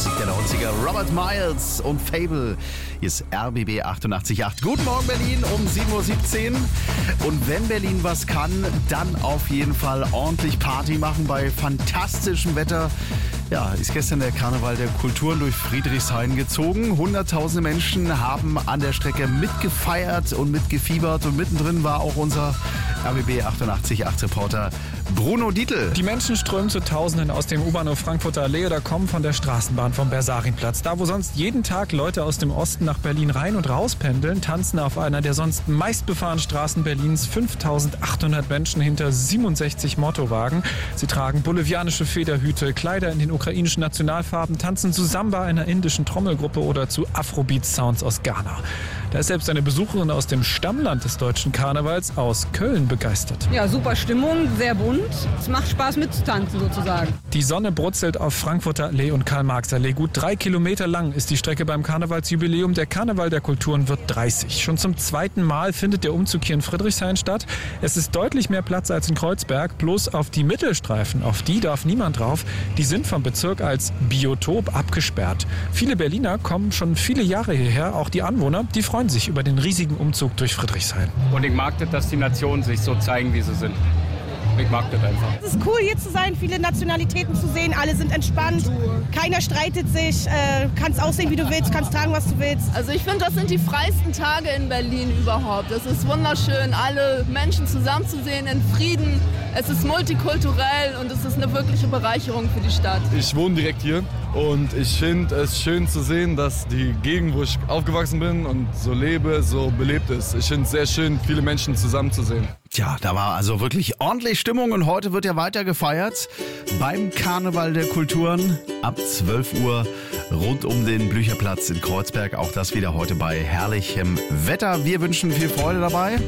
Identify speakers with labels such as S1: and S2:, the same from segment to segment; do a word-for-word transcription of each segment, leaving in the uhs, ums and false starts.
S1: Musik der neunziger. Robert Miles und Fable. Hier ist R B B achtundachtzig Komma acht. Guten Morgen Berlin um sieben Uhr siebzehn. Und wenn Berlin was kann, dann auf jeden Fall ordentlich Party machen bei fantastischem Wetter. Ja, ist gestern der Karneval der Kulturen durch Friedrichshain gezogen. Hunderttausende Menschen haben an der Strecke mitgefeiert und mitgefiebert. Und mittendrin war auch unser R B B achtundachtzig Komma acht Reporter Bruno Dietl.
S2: Die Menschen strömen zu Tausenden aus dem U-Bahnhof Frankfurter Allee oder kommen von der Straßenbahn vom Bersarinplatz. Da, wo sonst jeden Tag Leute aus dem Osten nach Berlin rein und raus pendeln, tanzen auf einer der sonst meistbefahrenen Straßen Berlins fünftausendachthundert Menschen hinter siebenundsechzig Mottowagen. Sie tragen bolivianische Federhüte, Kleider in den ukrainischen Nationalfarben, tanzen zu Samba einer indischen Trommelgruppe oder zu Afrobeat-Sounds aus Ghana. Da ist selbst eine Besucherin aus dem Stammland des deutschen Karnevals aus Köln begeistert.
S3: Ja, super Stimmung, sehr bunt. Es macht Spaß mitzutanzen sozusagen.
S2: Die Sonne brutzelt auf Frankfurter Allee und Karl-Marx-Allee. Gut drei Kilometer lang ist die Strecke beim Karnevalsjubiläum. Der Karneval der Kulturen wird dreißig. Schon zum zweiten Mal findet der Umzug hier in Friedrichshain statt. Es ist deutlich mehr Platz als in Kreuzberg. Bloß auf die Mittelstreifen, auf die darf niemand drauf. Die sind vom Bezirk als Biotop abgesperrt. Viele Berliner kommen schon viele Jahre hierher. Auch die Anwohner, die freuen sich über den riesigen Umzug durch Friedrichshain.
S4: Und ich mag das, dass die Nationen sich so zeigen, wie sie sind. Ich mag das einfach.
S5: Es ist cool, hier zu sein, viele Nationalitäten zu sehen. Alle sind entspannt, keiner streitet sich. Äh, kannst aussehen, wie du willst, kannst tragen, was du willst.
S6: Also ich finde, das sind die freisten Tage in Berlin überhaupt. Es ist wunderschön, alle Menschen zusammenzusehen in Frieden. Es ist multikulturell und es ist eine wirkliche Bereicherung für die Stadt.
S7: Ich wohne direkt hier und ich finde es schön zu sehen, dass die Gegend, wo ich aufgewachsen bin und so lebe, so belebt ist. Ich finde es sehr schön, viele Menschen zusammenzusehen.
S1: Tja, da war also wirklich ordentlich Stimmung und heute wird ja weiter gefeiert beim Karneval der Kulturen ab zwölf Uhr rund um den Blücherplatz in Kreuzberg. Auch das wieder heute bei herrlichem Wetter. Wir wünschen viel Freude dabei.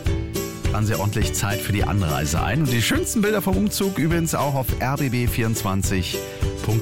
S1: Planen Sie ordentlich Zeit für die Anreise ein. Und die schönsten Bilder vom Umzug übrigens auch auf r b b vierundzwanzig punkt de.